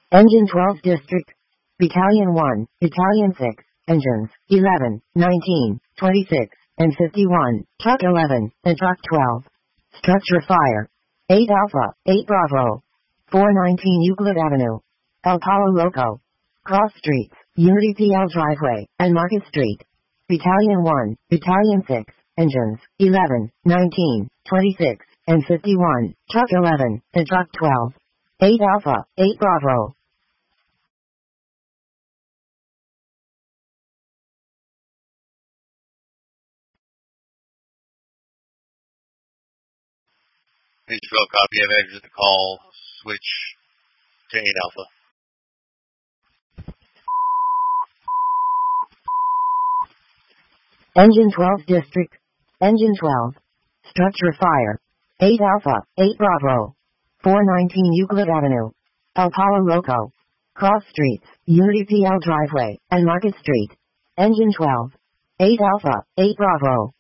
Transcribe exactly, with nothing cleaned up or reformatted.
Engine twelve District. Battalion one, Battalion six, Engines eleven, nineteen, twenty-six, and fifty-one, Truck eleven, and Truck twelve. Structure fire. eight Alpha, eight Bravo. four nineteen Euclid Avenue. El Palo Loco. Cross Streets, Unity P L Driveway, and Market Street. Battalion one, Battalion six, Engines eleven, nineteen, twenty-six, and fifty-one, Truck eleven, and Truck twelve. eight Alpha, eight Bravo. Israel copy of exit the call, switch to eight Alpha. Engine twelve District. Engine twelve. Structure fire. eight Alpha, eight Bravo. four nineteen Euclid Avenue. El Palo Loco. Cross Streets, Unity P L Driveway, and Market Street. Engine twelve. eight Alpha, eight Bravo.